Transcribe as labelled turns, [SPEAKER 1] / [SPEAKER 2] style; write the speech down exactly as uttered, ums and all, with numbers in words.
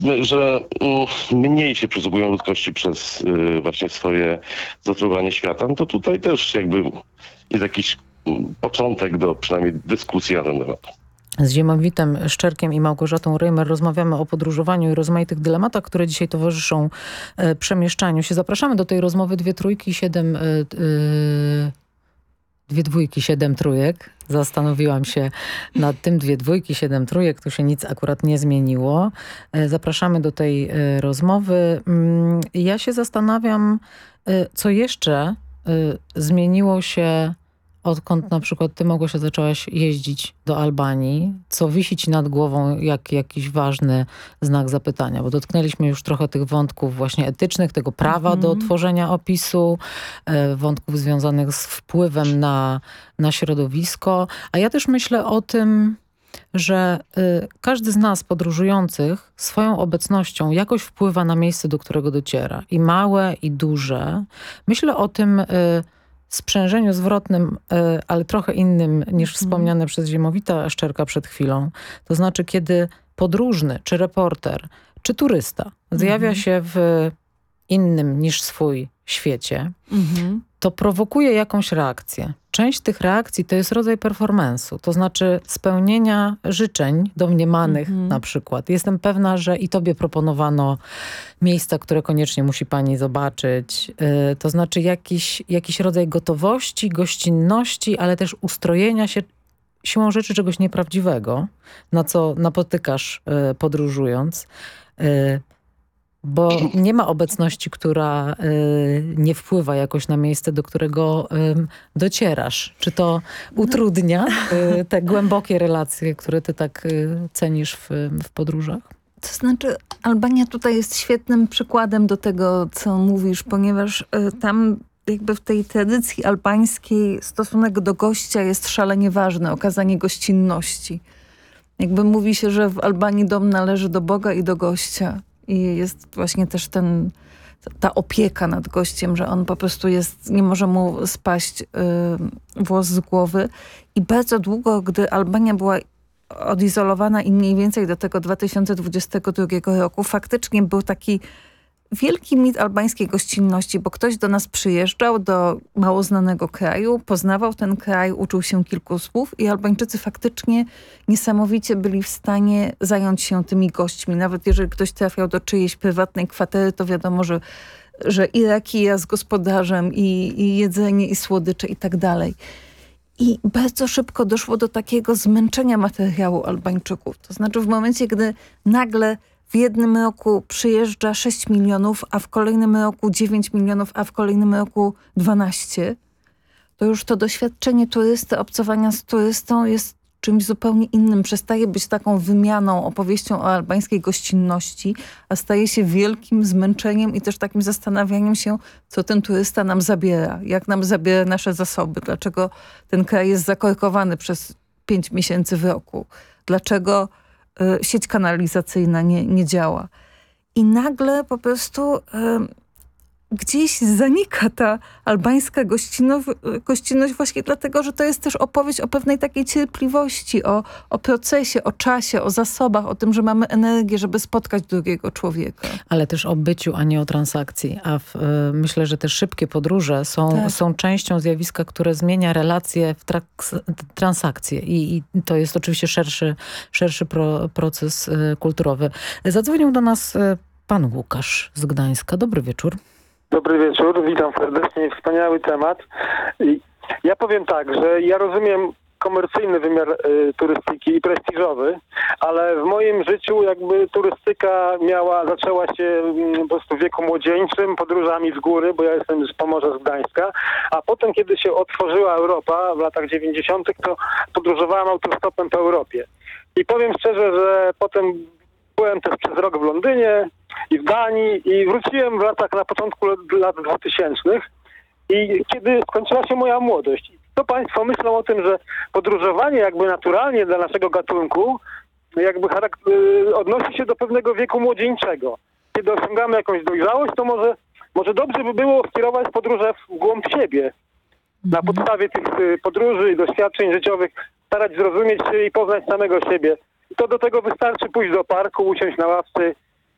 [SPEAKER 1] że mm, mniej się przysługują ludzkości przez y, właśnie swoje zatruwanie świata, no to tutaj też jakby jest jakiś mm, początek do przynajmniej dyskusji na ten temat.
[SPEAKER 2] Z Ziemowitem Szczerkiem i Małgorzatą Reimer rozmawiamy o podróżowaniu i rozmaitych dylematach, które dzisiaj towarzyszą e, przemieszczaniu się. Zapraszamy do tej rozmowy dwie trójki, siedem... E, e, dwie dwójki, siedem trójek. Zastanowiłam się nad tym. Dwie dwójki, siedem trójek. Tu się nic akurat nie zmieniło. E, zapraszamy do tej e, rozmowy. Mm, ja się zastanawiam, e, co jeszcze e, zmieniło się, odkąd na przykład ty, Małgosia, zaczęłaś jeździć do Albanii, co wisi ci nad głową jak jakiś ważny znak zapytania, bo dotknęliśmy już trochę tych wątków właśnie etycznych, tego prawa mm. do tworzenia opisu, e, wątków związanych z wpływem na, na środowisko, a ja też myślę o tym, że y, każdy z nas podróżujących swoją obecnością jakoś wpływa na miejsce, do którego dociera. I małe, i duże. Myślę o tym y, sprzężeniu zwrotnym, ale trochę innym niż wspomniane przez Ziemowita Szczerka przed chwilą. To znaczy, kiedy podróżny, czy reporter, czy turysta zjawia mhm. się w innym niż swój świecie, mhm. to prowokuje jakąś reakcję. Część tych reakcji to jest rodzaj performance'u, to znaczy spełnienia życzeń domniemanych mhm. na przykład. Jestem pewna, że i tobie proponowano miejsca, które koniecznie musi pani zobaczyć. Yy, to znaczy jakiś, jakiś rodzaj gotowości, gościnności, ale też ustrojenia się siłą rzeczy czegoś nieprawdziwego, na co napotykasz yy, podróżując. Yy, Bo nie ma obecności, która y, nie wpływa jakoś na miejsce, do którego y, docierasz. Czy to utrudnia y, te głębokie relacje, które ty tak y, cenisz w, w podróżach?
[SPEAKER 3] To znaczy, Albania tutaj jest świetnym przykładem do tego, co mówisz, ponieważ y, tam jakby w tej tradycji albańskiej stosunek do gościa jest szalenie ważny, okazanie gościnności. Jakby mówi się, że w Albanii dom należy do Boga i do gościa. I jest właśnie też ten, ta opieka nad gościem, że on po prostu jest, nie może mu spaść y, włos z głowy. I bardzo długo, gdy Albania była odizolowana i mniej więcej do tego dwa tysiące dwudziestego drugiego roku, faktycznie był taki wielki mit albańskiej gościnności, bo ktoś do nas przyjeżdżał do mało znanego kraju, poznawał ten kraj, uczył się kilku słów i Albańczycy faktycznie niesamowicie byli w stanie zająć się tymi gośćmi. Nawet jeżeli ktoś trafiał do czyjejś prywatnej kwatery, to wiadomo, że, że i rakija z gospodarzem, i, i jedzenie, i słodycze i tak dalej. I bardzo szybko doszło do takiego zmęczenia materiału Albańczyków. To znaczy w momencie, gdy nagle w jednym roku przyjeżdża sześć milionów, a w kolejnym roku dziewięć milionów, a w kolejnym roku dwanaście, to już to doświadczenie turysty, obcowania z turystą jest czymś zupełnie innym. Przestaje być taką wymianą, opowieścią o albańskiej gościnności, a staje się wielkim zmęczeniem i też takim zastanawianiem się, co ten turysta nam zabiera, jak nam zabiera nasze zasoby, dlaczego ten kraj jest zakorkowany przez pięć miesięcy w roku, dlaczego sieć kanalizacyjna nie, nie działa. I nagle po prostu y, gdzieś zanika ta albańska gościnność, gościnność właśnie dlatego, że to jest też opowieść o pewnej takiej cierpliwości, o, o procesie, o czasie, o zasobach, o tym, że mamy energię, żeby spotkać drugiego człowieka.
[SPEAKER 2] Ale też o byciu, a nie o transakcji. A w, y, myślę, że te szybkie podróże są, tak. są częścią zjawiska, które zmienia relacje w traks, transakcje. I, I to jest oczywiście szerszy, szerszy pro, proces y, kulturowy. Zadzwonił do nas y, pan Łukasz z Gdańska. Dobry wieczór.
[SPEAKER 4] Dobry wieczór, witam serdecznie, wspaniały temat. Ja powiem tak, że ja rozumiem komercyjny wymiar y, turystyki i prestiżowy, ale w moim życiu jakby turystyka miała, zaczęła się y, po prostu w wieku młodzieńczym, podróżami z góry, bo ja jestem z Pomorza, z Gdańska, a potem kiedy się otworzyła Europa w latach dziewięćdziesiątych, to podróżowałem autostopem po Europie. I powiem szczerze, że potem byłem też przez rok w Londynie i w Danii i wróciłem w latach, na początku lat dwutysięcznych i kiedy skończyła się moja młodość. To państwo myślą o tym, że podróżowanie jakby naturalnie dla naszego gatunku jakby charakter- odnosi się do pewnego wieku młodzieńczego. Kiedy osiągamy jakąś dojrzałość, to może, może dobrze by było skierować podróże w głąb siebie. Na podstawie tych podróży i doświadczeń życiowych starać zrozumieć się i poznać samego siebie. I to do tego wystarczy pójść do parku, usiąść na ławce